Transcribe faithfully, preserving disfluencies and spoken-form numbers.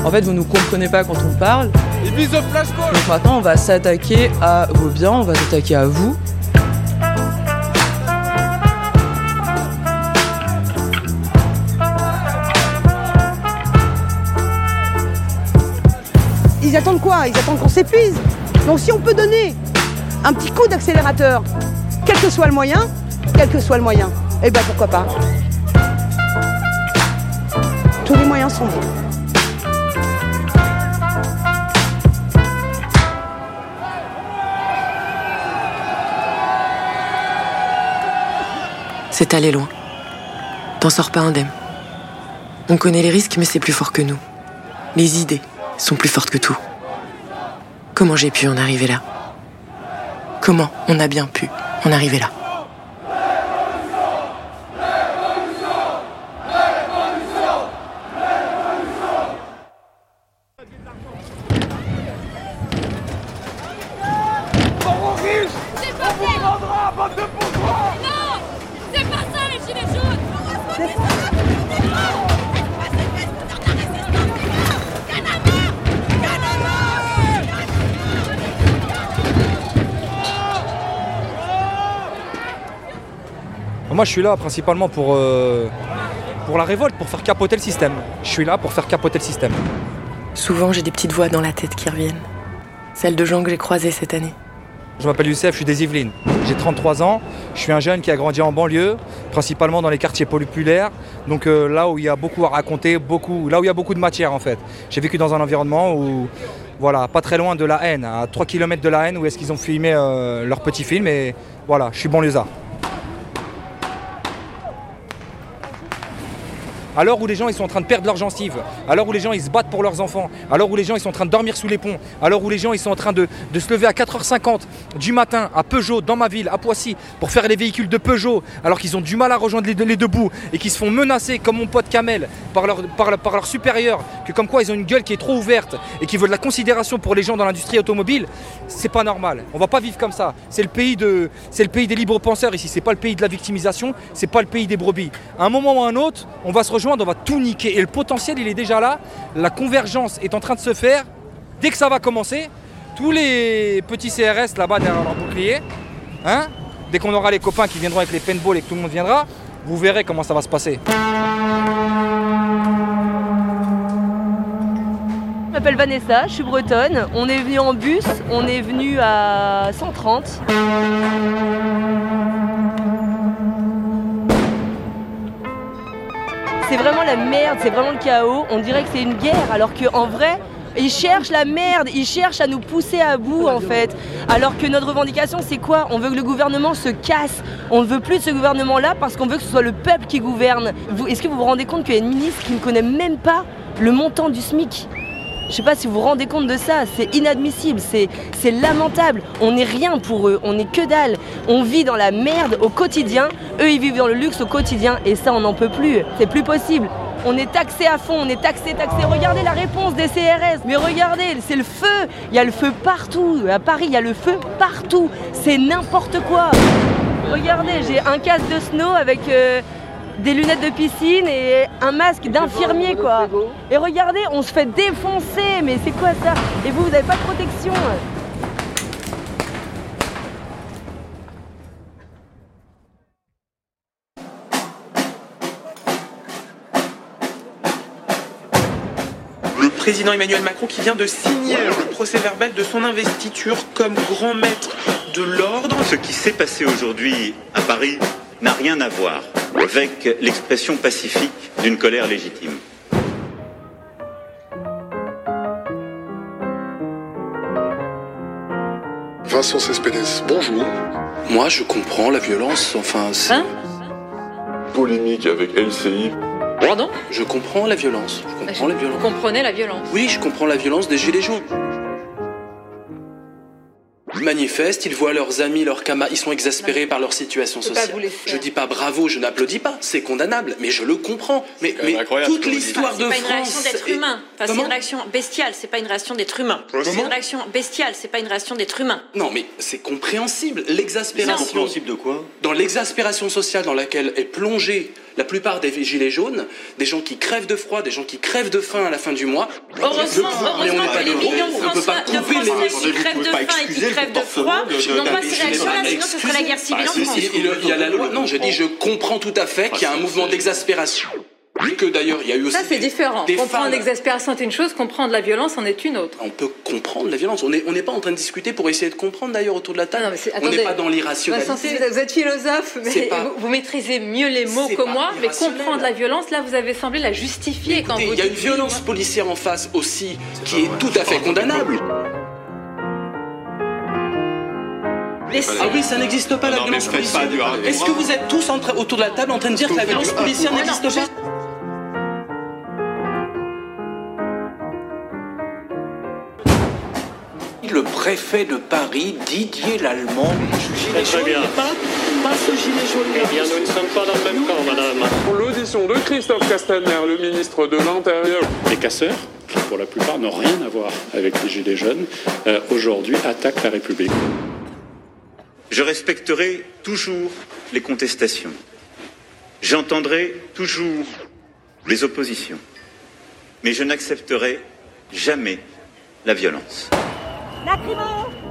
En fait, vous nous comprenez pas quand on parle. Ils visent au flashball. Donc maintenant, on va s'attaquer à vos biens, on va s'attaquer à vous. Ils attendent quoi? Ils attendent qu'on s'épuise. Donc si on peut donner un petit coup d'accélérateur, quel que soit le moyen, quel que soit le moyen, eh ben pourquoi pas. Tous les moyens sont bons. C'est aller loin. T'en sors pas indemne. On connaît les risques, mais c'est plus fort que nous. Les idées sont plus fortes que tout. Comment j'ai pu en arriver là? Comment on a bien pu en arriver là? Moi je suis là principalement pour, euh, pour la révolte, pour faire capoter le système. Je suis là pour faire capoter le système. Souvent j'ai des petites voix dans la tête qui reviennent. Celles de gens que j'ai croisés cette année. Je m'appelle Youssef, je suis des Yvelines. J'ai trente-trois ans, je suis un jeune qui a grandi en banlieue, principalement dans les quartiers populaires. Donc euh, là où il y a beaucoup à raconter, beaucoup, là où il y a beaucoup de matière en fait. J'ai vécu dans un environnement où, voilà, pas très loin de la haine, à trois kilomètres de la haine, où est-ce qu'ils ont filmé euh, leur petit film. Et voilà, je suis banlieusard. À l'heure où les gens ils sont en train de perdre leurs gencives, à l'heure où les gens ils se battent pour leurs enfants, à l'heure où les gens ils sont en train de dormir sous les ponts, à l'heure où les gens ils sont en train de, de se lever à quatre heures cinquante du matin à Peugeot, dans ma ville, à Poissy, pour faire les véhicules de Peugeot, alors qu'ils ont du mal à rejoindre les, les deux bouts et qu'ils se font menacer comme mon pote Kamel par leur, par, par leur supérieur, que comme quoi ils ont une gueule qui est trop ouverte et qui veut de la considération pour les gens dans l'industrie automobile, c'est pas normal. On va pas vivre comme ça. C'est le pays de, c'est le pays des libres penseurs ici, c'est pas le pays de la victimisation, c'est pas le pays des brebis. À un moment ou à un autre, on va se rejoindre, on va tout niquer et le potentiel il est déjà là, la convergence est en train de se faire. Dès que ça va commencer, tous les petits C R S là-bas derrière leur bouclier, hein, dès qu'on aura les copains qui viendront avec les paintballs et que tout le monde viendra, vous verrez comment ça va se passer. Je m'appelle Vanessa, je suis bretonne, on est venu en bus, on est venu à cent trente. C'est vraiment la merde, c'est vraiment le chaos, on dirait que c'est une guerre, alors qu'en vrai, ils cherchent la merde, ils cherchent à nous pousser à bout en fait. Alors que notre revendication c'est quoi? On veut que le gouvernement se casse, on ne veut plus de ce gouvernement-là parce qu'on veut que ce soit le peuple qui gouverne. Vous, est-ce que vous vous rendez compte qu'il y a une ministre qui ne connaît même pas le montant du SMIC? Je sais pas si vous vous rendez compte de ça, c'est inadmissible, c'est, c'est lamentable. On n'est rien pour eux, on n'est que dalle. On vit dans la merde au quotidien, eux ils vivent dans le luxe au quotidien et ça on n'en peut plus, c'est plus possible. On est taxé à fond, on est taxé, taxé. Regardez la réponse des C R S, mais regardez, c'est le feu. Il y a le feu partout, à Paris il y a le feu partout, c'est n'importe quoi. Regardez, j'ai un casque de snow avec... Euh, des lunettes de piscine et un masque d'infirmier quoi. Et regardez, on se fait défoncer, mais c'est quoi ça? Et vous, vous n'avez pas de protection? Le président Emmanuel Macron qui vient de signer le procès-verbal de son investiture comme grand maître de l'ordre. Ce qui s'est passé aujourd'hui à Paris n'a rien à voir avec l'expression pacifique d'une colère légitime. Vincent Cespedes, bonjour. Moi, je comprends la violence, enfin... c'est... Hein? Polémique avec L C I. Pardon? Je comprends la violence, je comprends je... la violence. Vous comprenez la violence? Oui, je comprends la violence des gilets jaunes. Ils manifestent, ils voient leurs amis, leurs camarades, ils sont exaspérés non, par leur situation sociale. Je dis pas bravo, je n'applaudis pas, c'est condamnable, mais je le comprends. Mais, mais toute l'histoire enfin, de France... C'est pas une réaction d'être est... humain, enfin, c'est une réaction bestiale, c'est pas une réaction d'être humain. C'est une réaction bestiale, c'est pas une réaction d'être humain. Non mais c'est compréhensible, l'exaspération... C'est compréhensible de quoi? Dans l'exaspération sociale dans laquelle est plongée La plupart des gilets jaunes, des gens qui crèvent de froid, des gens qui crèvent de faim à la fin du mois. Heureusement, heureusement que les millions de Français qui crèvent de faim et qui crèvent de froid n'ont pas ces réactions-là, sinon ce serait la guerre civile en France. Il y a la loi. Non, je dis, je comprends tout à fait qu'il y a un mouvement d'exaspération. Que d'ailleurs, il y a eu aussi. Ça, c'est différent. Comprendre femmes... l'exaspération est une chose, comprendre la violence en est une autre. On peut comprendre la violence. On n'est on n'est pas en train de discuter pour essayer de comprendre d'ailleurs autour de la table. Non, on n'est pas dans l'irrationalité. Vous êtes philosophe, mais pas... vous, vous maîtrisez mieux les mots que moi, mais comprendre la violence, là, vous avez semblé la justifier. Écoutez, quand vous il y a dites... une violence policière en face aussi, qui est tout à fait condamnable. Ah oui, ça n'existe pas, la non, violence policière. Est-ce que vous êtes tous en tra- autour de la table en train de dire que la violence policière n'existe pas? Le préfet de Paris, Didier Lallement. Très bien. Pas, pas ce gilet jaune. Eh bien, nous ne sommes pas dans le même camp, madame. Pour l'audition de Christophe Castaner, le ministre de l'Intérieur. Les casseurs, qui pour la plupart n'ont rien à voir avec les gilets jaunes, euh, aujourd'hui attaquent la République. Je respecterai toujours les contestations. J'entendrai toujours les oppositions. Mais je n'accepterai jamais la violence. Lacrymo